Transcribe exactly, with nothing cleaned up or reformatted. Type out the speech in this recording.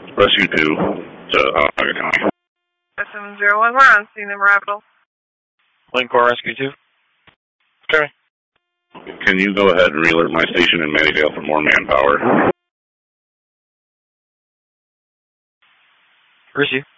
Rescue two to Onondaga County. seven zero one, we're on scene in Rapital. Lane Corps Rescue two. Okay. Can you go ahead and re-alert my station in Mannyvale for more manpower? Receive.